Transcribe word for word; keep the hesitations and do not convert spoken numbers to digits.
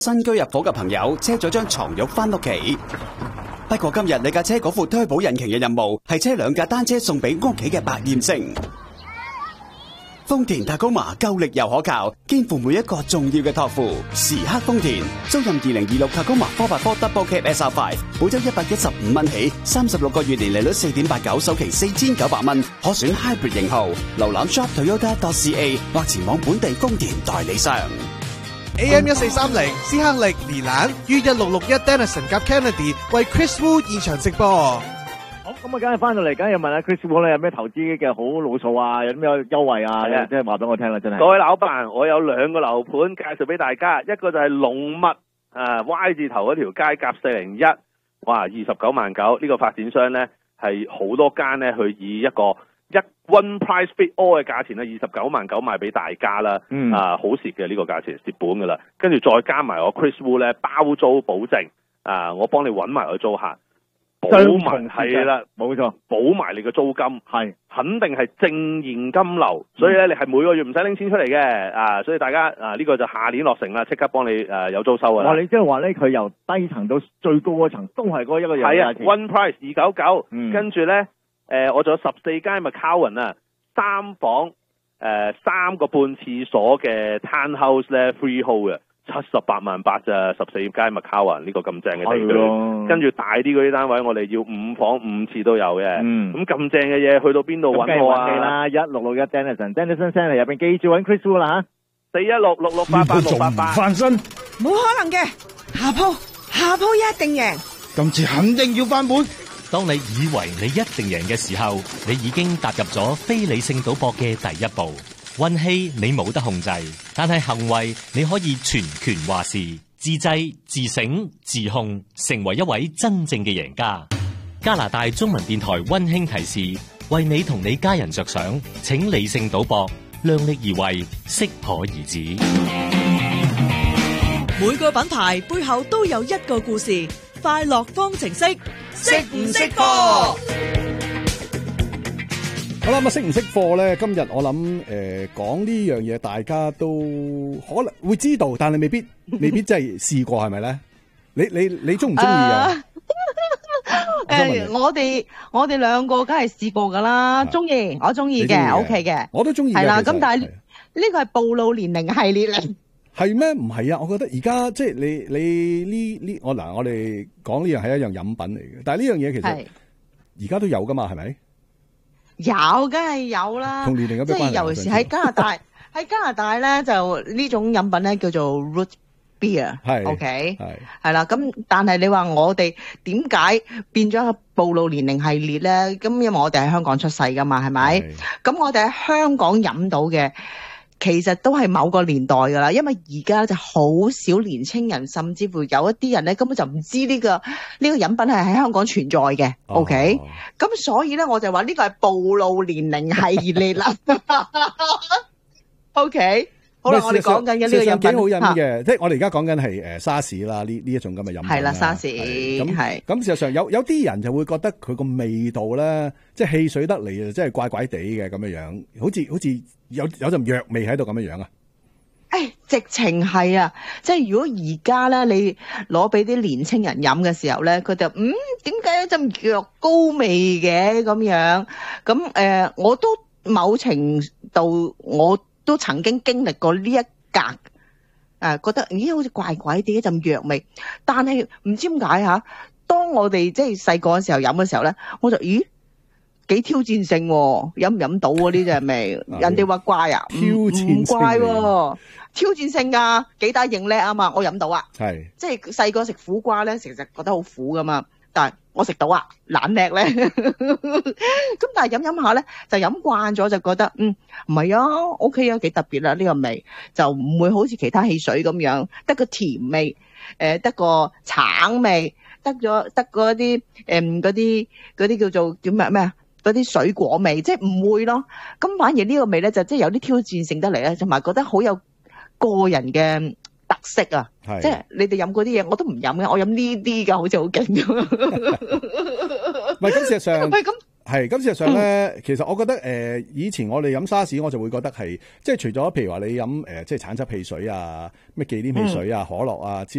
新居入伙嘅朋友車咗張床褥返屋企，不過今日你架車嗰副turbo引擎嘅任務係車兩架單車送俾屋企嘅百厭星。豐田塔高馬夠力又可靠，肩負每一個重要嘅託付。時刻豐田，租任二零二六塔高馬 four by four Double Cab S R five， 每周一百一十五蚊起，三十六個月年利率四點八九，首期四千九百蚊，可選 Hybrid 型號。瀏覽 shop toyota dot c a 或前往本地豐田代理商。 A M 一四三零，斯克力、連蘭於一六六一 Denison 夾 Kennedy 為 Chris Wu 現場直播。 好，咁啊，梗係翻到嚟，梗係問下 Chris Wu 咧，有咩投資嘅好路數啊？有咩優惠啊？即係話俾我聽啦，真係。 各位老闆，我有兩個樓盤介紹俾大家，一個就係龍物啊 Y 字頭嗰條街夾四零一，哇，二十九萬九，呢個發展商咧係好多間咧去以一個一 one price fit all 嘅價錢咧，二十九萬九賣俾大家啦，嗯、啊好蝕嘅呢個價錢蝕本噶啦，跟住再加埋我 Chris Wu 咧包租保證，啊我幫你揾埋個租客，保埋係啦，冇錯，保埋你嘅租金係肯定係正現金流，所以咧你係每個月唔使拎錢出嚟嘅，啊所以大家啊呢、這個就下年落成啦，即刻幫你誒、啊、有租收啊！ 哇！你即係話咧，佢由低層到最高嗰層都係嗰一個樣價錢， 係啊 ，one price 二九九，跟住咧。誒、呃，我仲有十四間 McCowan 啊，三房誒、呃、三個半廁所嘅 townhouse 咧 freehold 嘅，七十八萬八咋，十四間 McCowan 呢個咁正嘅地區，跟住大啲嗰啲單位，我哋要五房五廁都有嘅。嗯，咁咁正嘅嘢，去到邊度揾我啊？ 梗係揾你啦，一六六一 Denison，Denison Centre 入邊記住揾 Chris Wu 啦嚇， 四一六六六八八六八八。 翻身， 冇可能嘅，下鋪下鋪一定贏， 今次肯定要翻本。 當你以為你一定贏嘅時候，你已經踏入咗非理性賭博嘅第一步。運氣你冇得控制，但係行為你可以全權話事。自制、自省、自控，成為一位真正嘅贏家。加拿大中文電台溫馨提示：為你同你家人着想，請理性賭博，量力而為，適可而止。 每個品牌背後都有一個故事。快樂方程式，識唔識貨？ 好啦，咁啊，識唔識貨咧？今日我諗誒講呢樣嘢，大家都可能會知道，但係未必未必真係試過，係咪咧？你你你中唔中意啊？ 誒，我哋我哋兩個梗係試過噶啦，中意，我中意嘅 ，OK 嘅， 我都中意。 係啦，咁但係呢個係暴露年齡系列嚟。 係咩？唔係啊！我覺得而家即係你你呢呢我嗱，我哋講呢樣係一樣飲品嚟嘅，但係呢樣嘢其實而家都有噶嘛，係咪？ 有，梗係有啦。 同年齡有咩關係？ 即係尤其是喺加拿大，喺加拿大咧就呢種飲品咧叫做 root beer，係 OK，係係啦。咁但係你話我哋點解變咗個暴露年齡系列咧？咁因為我哋喺香港出世噶嘛，係咪？咁我哋喺香港飲到嘅。其實都係某個年代噶啦，因為而家就好少年青人，甚至乎有一啲人咧根本就唔知呢、呢個呢、呢個飲品係喺香港存在嘅。哦、OK，咁所以咧我就話呢個係暴露年齡系列啦。OK，好啦，我哋講緊嘅呢個飲品幾好飲嘅，即係我哋而家講緊係誒沙士啦，呢呢一種咁嘅飲品。 係啦，沙士咁係。咁事實上有有啲人就會覺得佢個味道咧，即係汽水得嚟啊，即係怪怪地嘅咁樣樣，好似好似。有有陣藥味喺度咁樣樣啊！ 誒，直情係啊！即係如果而家咧，你攞俾啲年青人飲嘅時候咧，佢就嗯點解有陣藥膏味嘅咁樣？咁誒、呃，我都某程度我都曾經經歷過呢一格誒、呃，覺得咦好似怪怪啲一陣藥味，但係唔知點解嚇。當我哋即係細個嘅時候飲嘅時候咧，我就咦〜幾挑戰性喎，飲唔飲到啊？呢隻味，人哋話怪啊，唔唔怪喎，挑戰性㗎，幾大型叻啊嘛，我飲到啊，係，即係細個食苦瓜咧，成日覺得好苦㗎嘛，但係我食到啊，懶叻咧，咁但係飲飲下咧，就飲慣咗就覺得，嗯，唔係啊 ，OK 啊，幾特別啦呢個味，就唔會好似其他汽水咁樣，得個甜味，誒，得個橙味，得咗得嗰啲誒嗰啲嗰啲叫做叫咩咩啊？嗰啲水果味，即係唔會咯。咁反而呢個味咧，就即係有啲挑戰性得嚟咧，同埋覺得好有個人嘅特色啊。即係你哋飲嗰啲嘢，我都唔飲嘅，我飲呢啲㗎，好似好勁咁。 唔係，咁事實上， 唔係咁， 係，咁事實上咧，其實我覺得誒、呃，以前我哋飲沙士，我就會覺得係，即係除咗譬如話你飲誒、呃，即係橙汁汽水啊，咩忌廉汽水啊、可樂啊之